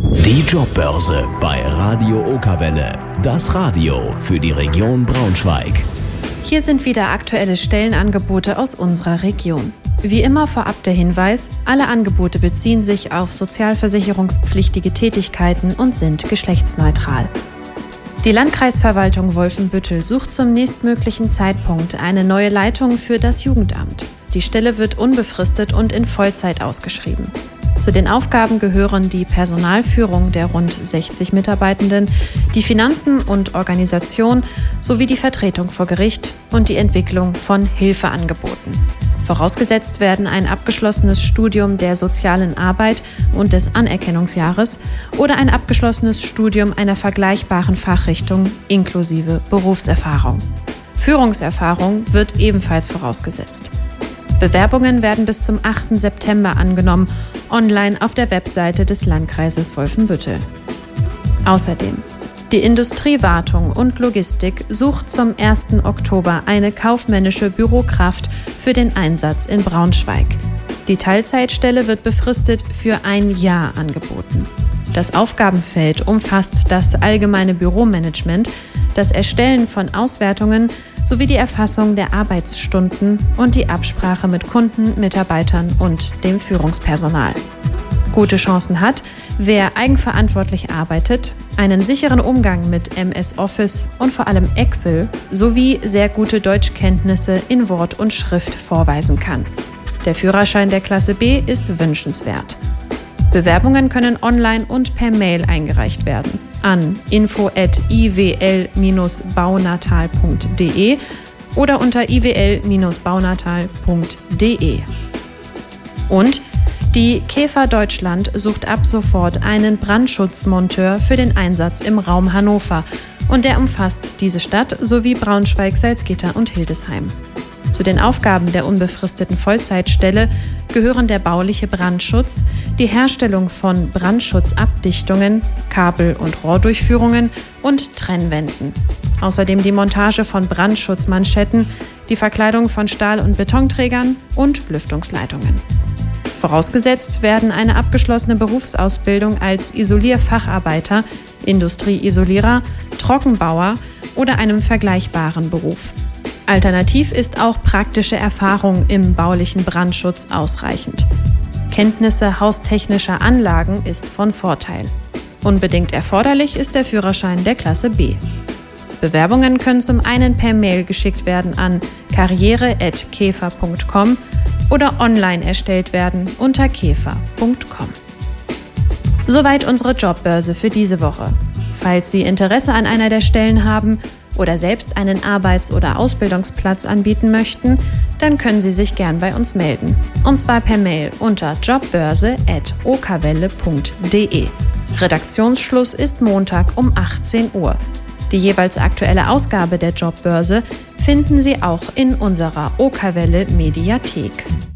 Die Jobbörse bei Radio Okerwelle. Das Radio für die Region Braunschweig. Hier sind wieder aktuelle Stellenangebote aus unserer Region. Wie immer vorab der Hinweis, alle Angebote beziehen sich auf sozialversicherungspflichtige Tätigkeiten und sind geschlechtsneutral. Die Landkreisverwaltung Wolfenbüttel sucht zum nächstmöglichen Zeitpunkt eine neue Leitung für das Jugendamt. Die Stelle wird unbefristet und in Vollzeit ausgeschrieben. Zu den Aufgaben gehören die Personalführung der rund 60 Mitarbeitenden, die Finanzen und Organisation sowie die Vertretung vor Gericht und die Entwicklung von Hilfeangeboten. Vorausgesetzt werden ein abgeschlossenes Studium der sozialen Arbeit und des Anerkennungsjahres oder ein abgeschlossenes Studium einer vergleichbaren Fachrichtung inklusive Berufserfahrung. Führungserfahrung wird ebenfalls vorausgesetzt. Bewerbungen werden bis zum 8. September angenommen, online auf der Webseite des Landkreises Wolfenbüttel. Außerdem, die Industriewartung und Logistik sucht zum 1. Oktober eine kaufmännische Bürokraft für den Einsatz in Braunschweig. Die Teilzeitstelle wird befristet für ein Jahr angeboten. Das Aufgabenfeld umfasst das allgemeine Büromanagement, das Erstellen von Auswertungen sowie die Erfassung der Arbeitsstunden und die Absprache mit Kunden, Mitarbeitern und dem Führungspersonal. Gute Chancen hat, wer eigenverantwortlich arbeitet, einen sicheren Umgang mit MS Office und vor allem Excel sowie sehr gute Deutschkenntnisse in Wort und Schrift vorweisen kann. Der Führerschein der Klasse B ist wünschenswert. Bewerbungen können online und per Mail eingereicht werden an info@iwl-baunatal.de oder unter iwl-baunatal.de. Und die Käfer Deutschland sucht ab sofort einen Brandschutzmonteur für den Einsatz im Raum Hannover und der umfasst diese Stadt sowie Braunschweig, Salzgitter und Hildesheim. Zu den Aufgaben der unbefristeten Vollzeitstelle gehören der bauliche Brandschutz, die Herstellung von Brandschutzabdichtungen, Kabel- und Rohrdurchführungen und Trennwänden. Außerdem die Montage von Brandschutzmanschetten, die Verkleidung von Stahl- und Betonträgern und Lüftungsleitungen. Vorausgesetzt werden eine abgeschlossene Berufsausbildung als Isolierfacharbeiter, Industrieisolierer, Trockenbauer oder einem vergleichbaren Beruf. Alternativ ist auch praktische Erfahrung im baulichen Brandschutz ausreichend. Kenntnisse haustechnischer Anlagen ist von Vorteil. Unbedingt erforderlich ist der Führerschein der Klasse B. Bewerbungen können zum einen per Mail geschickt werden an karriere@käfer.com oder online erstellt werden unter käfer.com. Soweit unsere Jobbörse für diese Woche. Falls Sie Interesse an einer der Stellen haben oder selbst einen Arbeits- oder Ausbildungsplatz anbieten möchten, dann können Sie sich gern bei uns melden. Und zwar per Mail unter jobbörse@okerwelle.de. Redaktionsschluss ist Montag um 18 Uhr. Die jeweils aktuelle Ausgabe der Jobbörse finden Sie auch in unserer Okerwelle Mediathek.